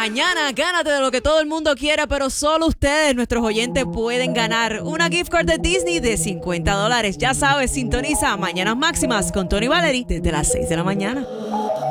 Mañana gánate de lo que todo el mundo quiera, pero solo ustedes, nuestros oyentes, pueden ganar una gift card de Disney de $50. Ya sabes, sintoniza Mañanas Máximas con Tony Valery desde las 6 de la mañana.